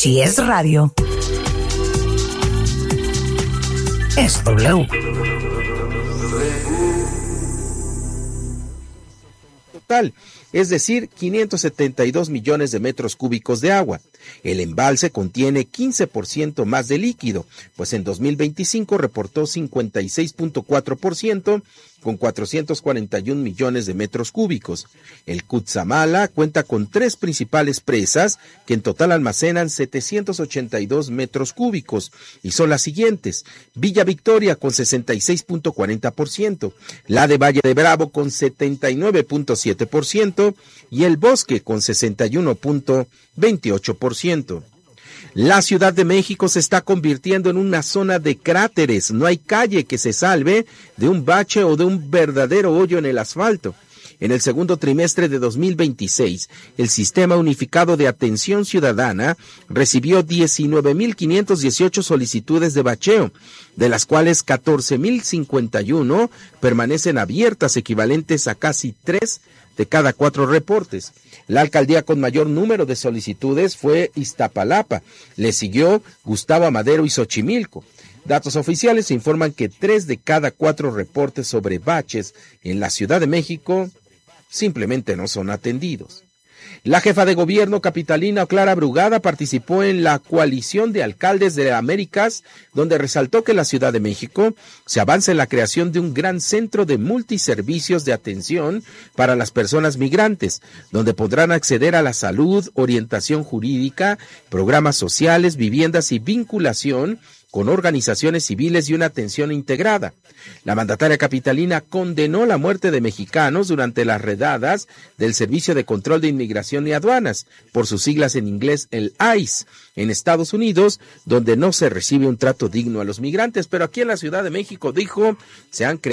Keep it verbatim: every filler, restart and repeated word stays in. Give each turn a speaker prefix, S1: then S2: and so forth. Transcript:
S1: Si es radio, es W.
S2: Total, es decir, quinientos setenta y dos millones de metros cúbicos de agua. El embalse contiene quince por ciento más de líquido, pues en dos mil veinticinco reportó cincuenta y seis punto cuatro por ciento con cuatrocientos cuarenta y un millones de metros cúbicos. El Cutzamala cuenta con tres principales presas que en total almacenan setecientos ochenta y dos metros cúbicos y son las siguientes: Villa Victoria con sesenta y seis punto cuarenta por ciento, la de Valle de Bravo con setenta y nueve punto siete por ciento y el Bosque con sesenta y uno punto veintiocho por ciento. La Ciudad de México se está convirtiendo en una zona de cráteres. No hay calle que se salve de un bache o de un verdadero hoyo en el asfalto. En el segundo trimestre de dos mil veintiséis, el Sistema Unificado de Atención Ciudadana recibió diecinueve mil quinientas dieciocho solicitudes de bacheo, de las cuales catorce mil cincuenta y uno permanecen abiertas, equivalentes a casi tres de cada cuatro reportes. La alcaldía con mayor número de solicitudes fue Iztapalapa. Le siguió Gustavo Amadero y Xochimilco. Datos oficiales informan que tres de cada cuatro reportes sobre baches en la Ciudad de México simplemente no son atendidos. La jefa de gobierno capitalina Clara Brugada participó en la coalición de alcaldes de Américas, donde resaltó que la Ciudad de México se avanza en la creación de un gran centro de multiservicios de atención para las personas migrantes, donde podrán acceder a la salud, orientación jurídica, programas sociales, viviendas y vinculación con organizaciones civiles y una atención integrada. La mandataria capitalina condenó la muerte de mexicanos durante las redadas del Servicio de Control de Inmigración y Aduanas, por sus siglas en inglés el I C E, en Estados Unidos, donde no se recibe un trato digno a los migrantes. Pero aquí en la Ciudad de México, dijo, se han creado